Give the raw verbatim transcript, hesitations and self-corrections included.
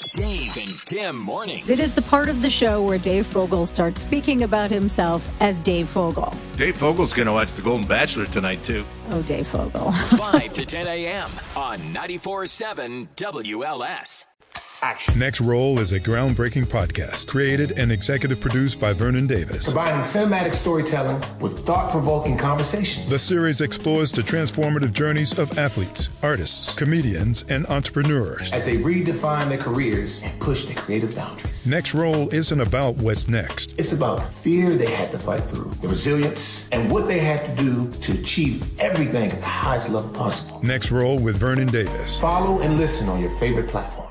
Dave and Tim mornings. It is the part of the show where Dave Fogel starts speaking about himself as Dave Fogel. Dave Fogel's going to watch The Golden Bachelor tonight, too. Oh, Dave Fogel. five to ten a.m. on ninety-four point seven W L S. Action. Next Roll is a groundbreaking podcast created and executive produced by Vernon Davis. Combining cinematic storytelling with thought-provoking conversations. The series explores the transformative journeys of athletes, artists, comedians, and entrepreneurs as they redefine their careers and push their creative boundaries. Next Roll isn't about what's next. It's about the fear they had to fight through, the resilience, and what they had to do to achieve everything at the highest level possible. Next Roll with Vernon Davis. Follow and listen on your favorite platform.